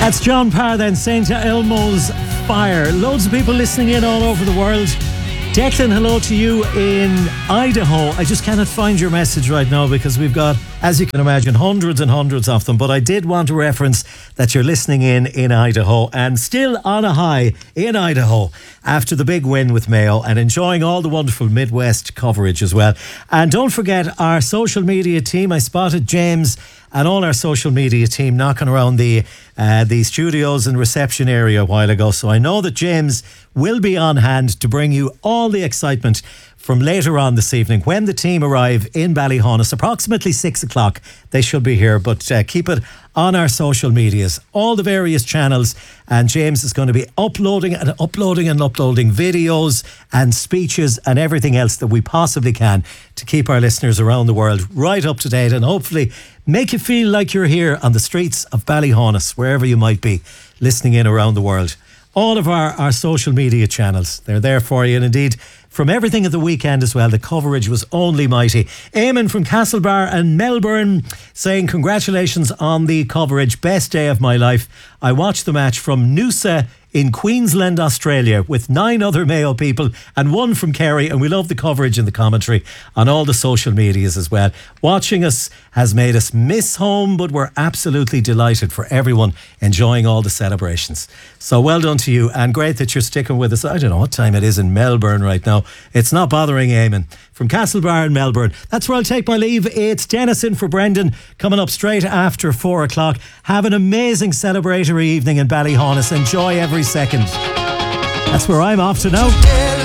That's John Parr then, St. Elmo's Fire. Loads of people listening in all over the world. Declan, hello to you in Idaho. I just cannot find your message right now because we've got, as you can imagine, hundreds and hundreds of them. But I did want to reference that you're listening in Idaho and still on a high in Idaho after the big win with Mayo and enjoying all the wonderful Midwest coverage as well. And don't forget our social media team. I spotted James and all our social media team knocking around the studios and reception area a while ago. So I know that James will be on hand to bring you all the excitement from later on this evening when the team arrive in Ballyhonus, approximately 6 o'clock. They should be here, but keep it on our social medias, all the various channels, and James is going to be uploading videos and speeches and everything else that we possibly can to keep our listeners around the world right up to date and hopefully make you feel like you're here on the streets of Ballyhonus, wherever you might be listening in around the world. All of our social media channels, they're there for you. And indeed, from everything at the weekend as well, the coverage was only mighty. Eamon from Castlebar and Melbourne saying congratulations on the coverage. Best day of my life. I watched the match from Noosa in Queensland, Australia, with 9 other Mayo people and 1 from Kerry, and we love the coverage and the commentary on all the social medias as well. Watching us has made us miss home, but we're absolutely delighted for everyone enjoying all the celebrations. So well done to you, and great that you're sticking with us. I don't know what time it is in Melbourne right now. It's not bothering Eamon. From Castlebar in Melbourne, that's where I'll take my leave. It's Dennis in for Brendan coming up straight after 4 o'clock. Have an amazing celebratory evening in Ballyhonus. Enjoy every second. That's where I'm off to now.